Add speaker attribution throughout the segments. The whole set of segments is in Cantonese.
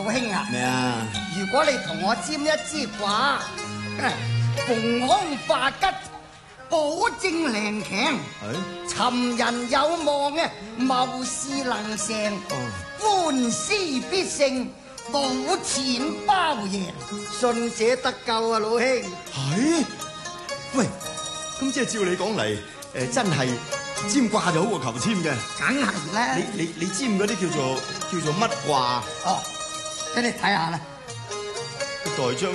Speaker 1: 老兄啊，
Speaker 2: 咩啊？
Speaker 1: 如果你同我占一支卦，逢凶化吉，保證靈強，尋人有望啊，謀事能成，官司必勝，賭錢包贏，信者得救啊，老兄。
Speaker 2: 係？喂，咁即係照你講嚟，真係占卦就好過求簽嘅。
Speaker 1: 梗係啦。
Speaker 2: 你占嗰啲叫做乜卦？
Speaker 1: 哦，俾你睇下啦。
Speaker 2: 個代章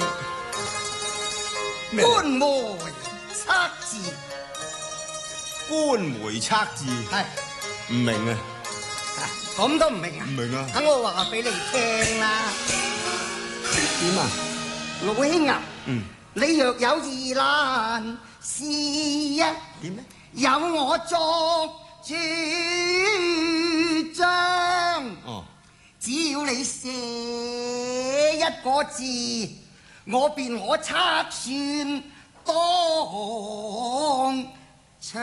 Speaker 1: 官媒測字。
Speaker 2: 官媒測字
Speaker 1: 係
Speaker 2: 唔明啊？
Speaker 1: 咁都唔明啊？
Speaker 2: 唔明啊？
Speaker 1: 等我話俾你聽啦。
Speaker 2: 點啊？
Speaker 1: 老兄啊，你若有疑難事啊，
Speaker 2: 點咧？
Speaker 1: 有我作主張。
Speaker 2: 哦，
Speaker 1: 只要你寫一個字，我便可測算當場。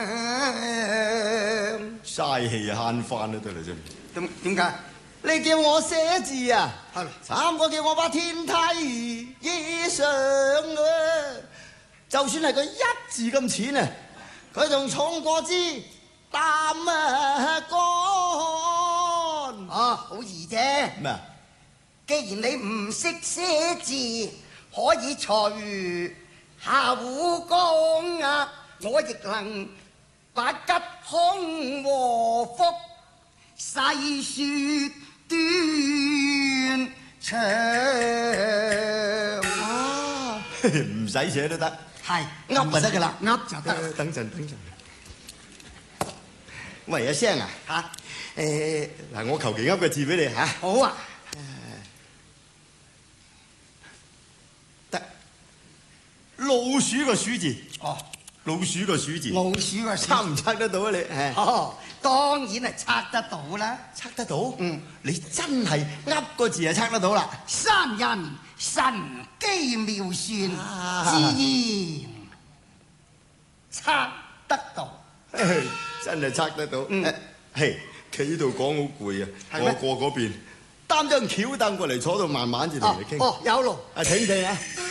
Speaker 2: 嘥氣慳翻都得啦啫。
Speaker 1: 點解？
Speaker 2: 你叫我寫字啊？
Speaker 1: 係
Speaker 2: 慘過叫我把天梯以上啊！就算係個一字咁淺啊，佢仲重過支擔啊杆。
Speaker 1: 啊，好易啫。
Speaker 2: 咩啊？
Speaker 1: 既然你唔識寫字，可以隨口講啊，我亦能把吉凶和福細説斷腸。
Speaker 2: 啊，唔使寫都得，
Speaker 1: 係噏就得㗎啦，噏就得。
Speaker 2: 等陣。喂，阿聲啊，嗱，我求其噏個字俾你嚇。
Speaker 1: 好啊。
Speaker 2: 得老鼠個鼠字。
Speaker 1: 哦，
Speaker 2: 老鼠個鼠字。
Speaker 1: 老鼠個鼠
Speaker 2: 測唔測得到啊你？
Speaker 1: 哦，當然係測得到啦。
Speaker 2: 測得到？你真係噏個字就測得到啦。
Speaker 1: 山人神機妙算，自然測得到。
Speaker 2: 真係測得到。嘿，企呢度講好攰啊，
Speaker 1: 係咩
Speaker 2: 我過嗰邊擔張橋凳過嚟坐度慢慢至同你傾。
Speaker 1: 哦，有路。
Speaker 2: 請啊！